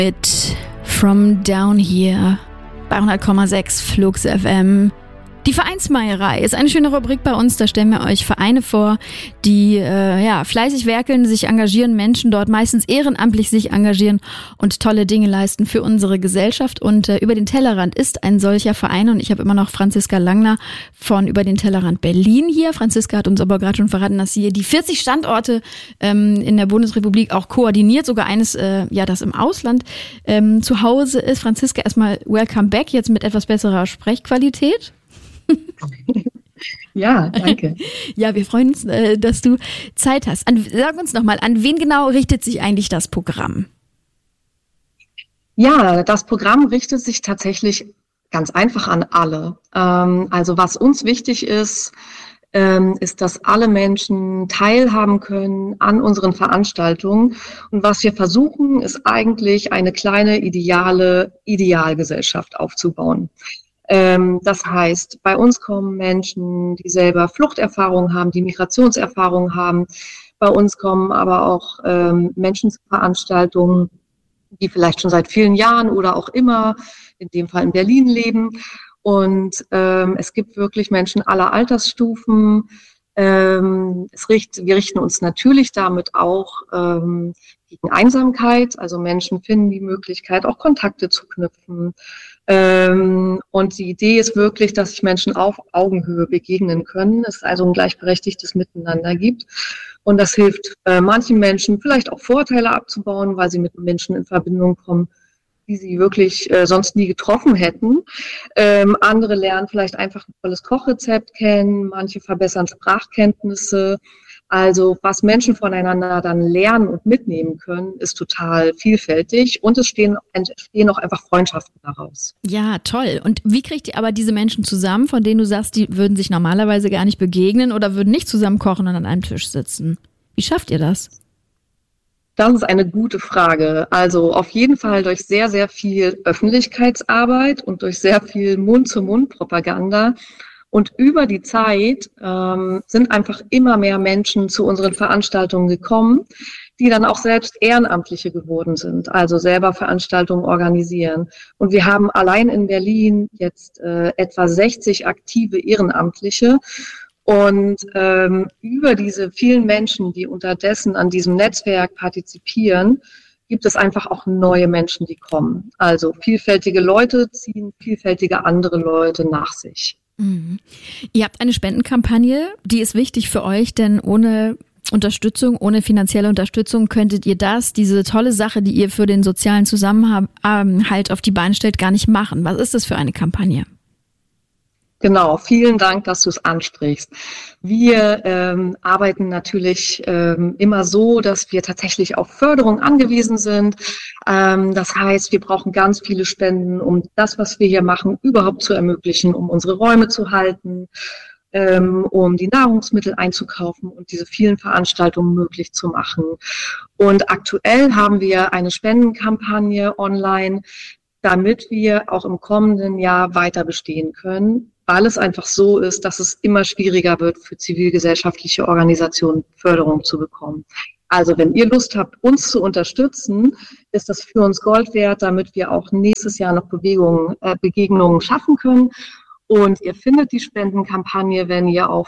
Mit From Down Here bei 100,6 Flux FM. Die Vereinsmeierei ist eine schöne Rubrik bei uns, da stellen wir euch Vereine vor, die fleißig werkeln, sich engagieren, Menschen dort meistens ehrenamtlich sich engagieren und tolle Dinge leisten für unsere Gesellschaft. Und Über den Tellerrand ist ein solcher Verein und ich habe immer noch Franziska Langner von Über den Tellerrand Berlin hier. Franziska hat uns aber gerade schon verraten, dass sie die 40 Standorte in der Bundesrepublik auch koordiniert, sogar eines, das im Ausland zu Hause ist. Franziska, erstmal welcome back, jetzt mit etwas besserer Sprechqualität. Ja, danke. Ja, wir freuen uns, dass du Zeit hast. Sag uns nochmal, an wen genau richtet sich eigentlich das Programm? Ja, das Programm richtet sich tatsächlich ganz einfach an alle. Also was uns wichtig ist, dass alle Menschen teilhaben können an unseren Veranstaltungen. Und was wir versuchen, ist eigentlich eine kleine Idealgesellschaft aufzubauen. Das heißt, bei uns kommen Menschen, die selber Fluchterfahrung haben, die Migrationserfahrung haben. Bei uns kommen aber auch Menschen zu Veranstaltungen, die vielleicht schon seit vielen Jahren oder auch immer, in dem Fall in Berlin, leben. Und es gibt wirklich Menschen aller Altersstufen. Wir richten uns natürlich damit auch gegen Einsamkeit. Also Menschen finden die Möglichkeit, auch Kontakte zu knüpfen. Und die Idee ist wirklich, dass sich Menschen auf Augenhöhe begegnen können, es also ein gleichberechtigtes Miteinander gibt. Und das hilft manchen Menschen vielleicht auch Vorteile abzubauen, weil sie mit Menschen in Verbindung kommen, die sie wirklich sonst nie getroffen hätten. Andere lernen vielleicht einfach ein tolles Kochrezept kennen, manche verbessern Sprachkenntnisse. Also was Menschen voneinander dann lernen und mitnehmen können, ist total vielfältig und es entstehen auch einfach Freundschaften daraus. Ja, toll. Und wie kriegt ihr aber diese Menschen zusammen, von denen du sagst, die würden sich normalerweise gar nicht begegnen oder würden nicht zusammen kochen und an einem Tisch sitzen? Wie schafft ihr das? Das ist eine gute Frage. Also auf jeden Fall durch sehr, sehr viel Öffentlichkeitsarbeit und durch sehr viel Mund-zu-Mund-Propaganda. Und über die Zeit sind einfach immer mehr Menschen zu unseren Veranstaltungen gekommen, die dann auch selbst Ehrenamtliche geworden sind, also selber Veranstaltungen organisieren. Und wir haben allein in Berlin jetzt etwa 60 aktive Ehrenamtliche. Und über diese vielen Menschen, die unterdessen an diesem Netzwerk partizipieren, gibt es einfach auch neue Menschen, die kommen. Also vielfältige Leute ziehen vielfältige andere Leute nach sich. Mhm. Ihr habt eine Spendenkampagne, die ist wichtig für euch, denn ohne Unterstützung, ohne finanzielle Unterstützung könntet ihr diese tolle Sache, die ihr für den sozialen Zusammenhalt auf die Beine stellt, gar nicht machen. Was ist das für eine Kampagne? Genau, vielen Dank, dass du es ansprichst. Wir arbeiten natürlich immer so, dass wir tatsächlich auf Förderung angewiesen sind. Das heißt, wir brauchen ganz viele Spenden, um das, was wir hier machen, überhaupt zu ermöglichen, um unsere Räume zu halten, um die Nahrungsmittel einzukaufen und diese vielen Veranstaltungen möglich zu machen. Und aktuell haben wir eine Spendenkampagne online, damit wir auch im kommenden Jahr weiter bestehen können, weil es einfach so ist, dass es immer schwieriger wird, für zivilgesellschaftliche Organisationen Förderung zu bekommen. Also wenn ihr Lust habt, uns zu unterstützen, ist das für uns Gold wert, damit wir auch nächstes Jahr noch Begegnungen schaffen können. Und ihr findet die Spendenkampagne, wenn ihr auf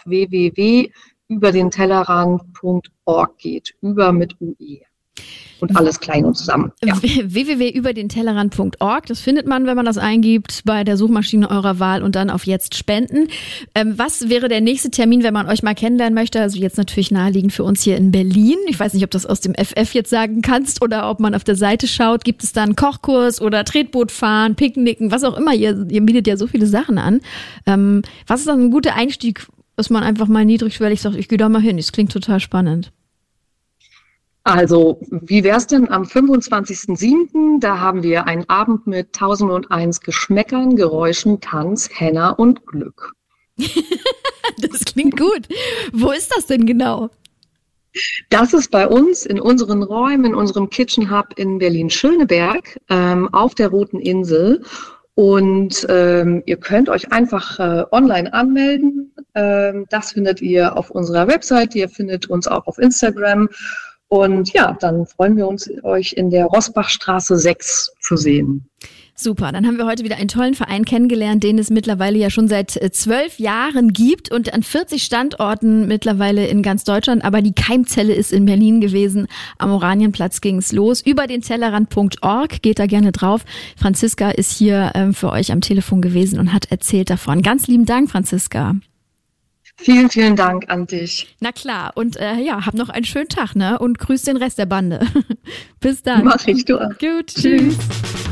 www.überdentellerrand.org geht, über mit UE. Und alles klein und zusammen. Ja. www.überdentellerrand.org, das findet man, wenn man das eingibt, bei der Suchmaschine eurer Wahl und dann auf Jetzt spenden. Was wäre der nächste Termin, wenn man euch mal kennenlernen möchte? Also jetzt natürlich naheliegend für uns hier in Berlin. Ich weiß nicht, ob du das aus dem FF jetzt sagen kannst oder ob man auf der Seite schaut. Gibt es da einen Kochkurs oder Tretboot fahren, Picknicken, was auch immer? Ihr bietet ja so viele Sachen an. Was ist dann ein guter Einstieg, dass man einfach mal niedrigschwellig sagt, ich gehe da mal hin. Das klingt total spannend. Also, wie wär's denn am 25.07.? Da haben wir einen Abend mit 1001 Geschmäckern, Geräuschen, Tanz, Henna und Glück. Das klingt gut. Wo ist das denn genau? Das ist bei uns in unseren Räumen, in unserem Kitchen Hub in Berlin-Schöneberg auf der Roten Insel. Und ihr könnt euch einfach online anmelden. Das findet ihr auf unserer Website. Ihr findet uns auch auf Instagram. Und ja, dann freuen wir uns, euch in der Rosbachstraße 6 zu sehen. Super, dann haben wir heute wieder einen tollen Verein kennengelernt, den es mittlerweile ja schon seit 12 Jahren gibt und an 40 Standorten mittlerweile in ganz Deutschland. Aber die Keimzelle ist in Berlin gewesen. Am Oranienplatz ging es los. Über den Tellerrand.org, geht da gerne drauf. Franziska ist hier für euch am Telefon gewesen und hat erzählt davon. Ganz lieben Dank, Franziska. Vielen, vielen Dank an dich. Na klar, und hab noch einen schönen Tag, ne? Und grüß den Rest der Bande. Bis dann. Mach ich, du auch. Gut, tschüss.